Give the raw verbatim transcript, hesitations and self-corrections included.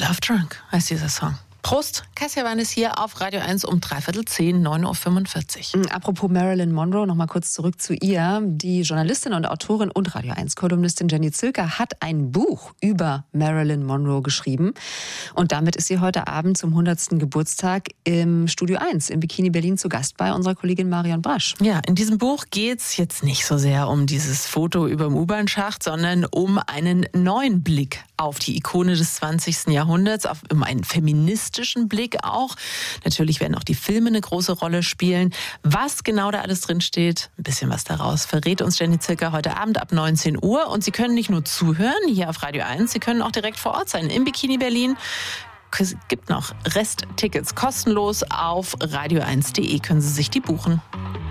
Love Drunk heißt dieser Song. Prost, Kassia Wann ist hier auf Radio eins um dreiviertel zehn, neun Uhr fünfundvierzig. Apropos Marilyn Monroe, noch mal kurz zurück zu ihr. Die Journalistin und Autorin und Radio eins Kolumnistin Jenny Zilker hat ein Buch über Marilyn Monroe geschrieben. Und damit ist sie heute Abend zum hundertsten Geburtstag im Studio eins im Bikini Berlin zu Gast bei unserer Kollegin Marion Brasch. Ja, in diesem Buch geht's jetzt nicht so sehr um dieses Foto über dem U-Bahn-Schacht, sondern um einen neuen Blick auf die Ikone des zwanzigsten Jahrhunderts, auf, um einen feministischen Blick auch. Natürlich werden auch die Filme eine große Rolle spielen. Was genau da alles drin steht, ein bisschen was daraus verrät uns Jenny Zilker heute Abend ab neunzehn Uhr. Und Sie können nicht nur zuhören hier auf Radio eins, Sie können auch direkt vor Ort sein im Bikini Berlin. Es gibt noch Resttickets kostenlos auf radio eins punkt de, können Sie sich die buchen.